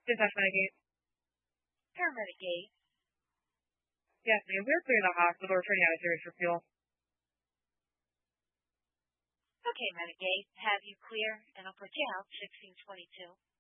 Dispatch Medicaid. Paramedic Gate. Yes, ma'am. We're clearing the hospital. We're turning out of series for fuel. Okay, Medic Gate. Have you clear, and I'll put you out 1622.